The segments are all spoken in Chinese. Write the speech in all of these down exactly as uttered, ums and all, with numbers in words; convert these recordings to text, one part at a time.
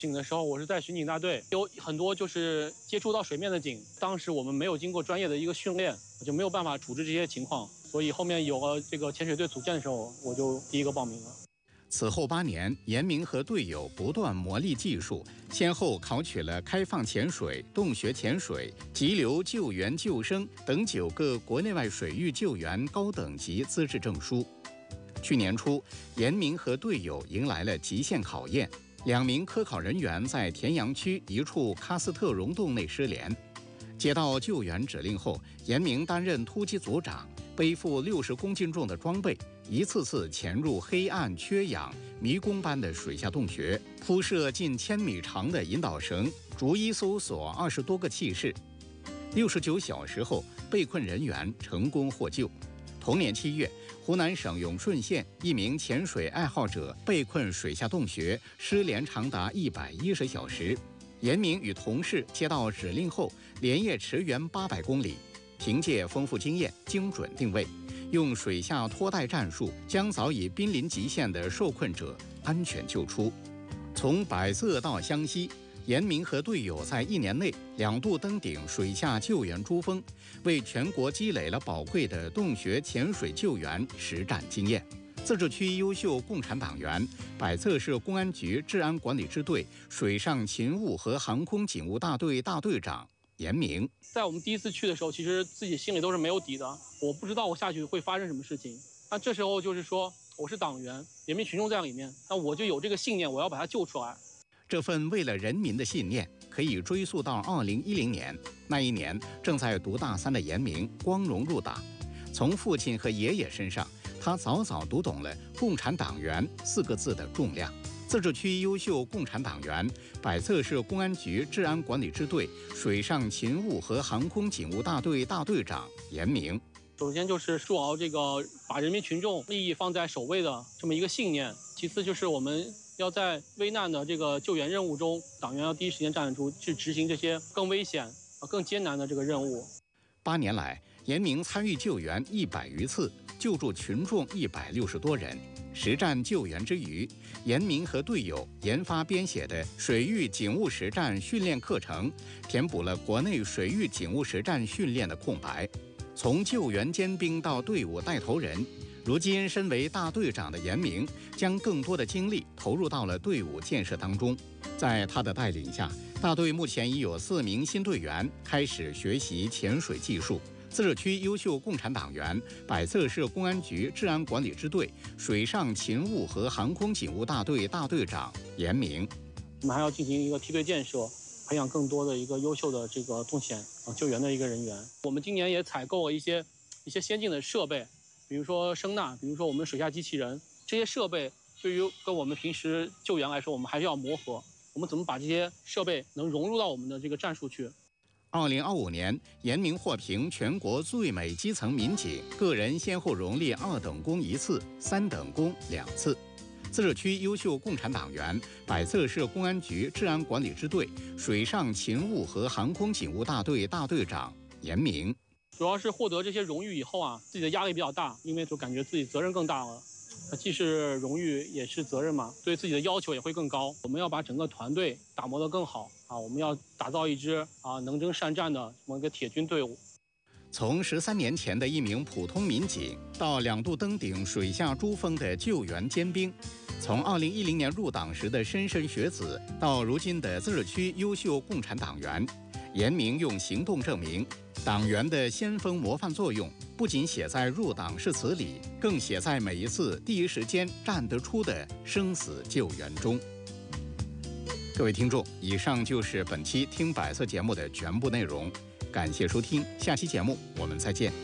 警的时候，我是在巡警大队，有很多就是接触到水面的警，当时我们没有经过专业的一个训练，我就没有办法处置这些情况，所以后面有了这个潜水队组建的时候，我就第一个报名了。 此后八年，严明和队友不断磨砺技术，先后考取了开放潜水、洞穴潜水、急流救援救生等九个国内外水域救援高等级资质证书。去年初，严明和队友迎来了极限考验。两名科考人员在田阳区一处喀斯特溶洞内失联，接到救援指令后，严明担任突击组长，背负六十公斤重的装备，一次次潜入黑暗、缺氧、迷宫般的水下洞穴，铺设近千米长的引导绳，逐一搜索二十多个气室。六十九小时后，被困人员成功获救。同年七月，湖南省永顺县一名潜水爱好者被困水下洞穴，失联长达一百一十小时。严明与同事接到指令后，连夜驰援八百公里，凭借丰富经验、精准定位，用水下拖带战术将早已濒临极限的受困者安全救出。从百色到湘西，严明和队友在一年内两度登顶水下救援珠峰，为全国积累了宝贵的洞穴潜水救援实战经验。自治区优秀共产党员，百色市公安局治安管理支队水上勤务和航空警务大队大队长严明。 在我们第一次去的时候，其实自己心里都是没有底的，我不知道我下去会发生什么事情。那这时候就是说，我是党员，人民群众在里面，那我就有这个信念，我要把它救出来。 这份为了人民的信念可以追溯到二零一零年，那一年正在读大三的严明光荣入党。从父亲和爷爷身上，他早早读懂了共产党员四个字的重量。自治区优秀共产党员，百色市公安局治安管理支队水上勤务和航空警务大队大队长严明。 首先就是筑牢这个把人民群众利益放在首位的这么一个信念，其次就是我们要在危难的这个救援任务中，党员要第一时间站出，去执行这些更危险、更艰难的这个任务。 八年来，严明参与救援一百余次，救助群众一百六十多人。实战救援之余，严明和队友研发编写的水域警务实战训练课程，填补了国内水域警务实战训练的空白。从救援尖兵到队伍带头人，如今身为大队长的严明，将更多的精力投入到了队伍建设当中。在他的带领下，大队目前已有四名新队员开始学习潜水技术。自治区优秀共产党员，百色市公安局治安管理支队水上勤务和航空警务大队大队长严明。 我们还要进行一个梯队建设，培养更多的一个优秀的这个洞险啊救援的一个人员。我们今年也采购了一些一些先进的设备，比如说声呐，比如说我们水下机器人，这些设备对于跟我们平时救援来说，我们还是要磨合。我们怎么把这些设备能融入到我们的这个战术去？ 二零二五年，严明获评全国最美基层民警，个人先后荣立二等功一次、三等功两次。自治区优秀共产党员，百色市公安局治安管理支队水上勤务和航空警务大队大队长严明。 主要是获得这些荣誉以后啊，自己的压力比较大，因为就感觉自己责任更大了。既是荣誉也是责任嘛，对自己的要求也会更高。我们要把整个团队打磨得更好啊，我们要打造一支啊能征善战的这么一个铁军队伍。 从十三年前的一名普通民警，到两度登顶水下珠峰的救援尖兵，从二零一零年入党时的莘莘学子，到如今的自治区优秀共产党员，严明用行动证明，党员的先锋模范作用不仅写在入党誓词里，更写在每一次第一时间站得出的生死救援中。各位听众，以上就是本期听百色节目的全部内容，感谢收听，下期节目我们再见。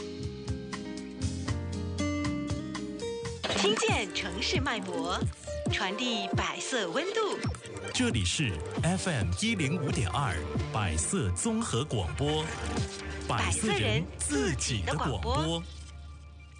听见城市脉搏，传递百色温度。 这里是 F M 一零五点二百色综合广播，百色人自己的广播。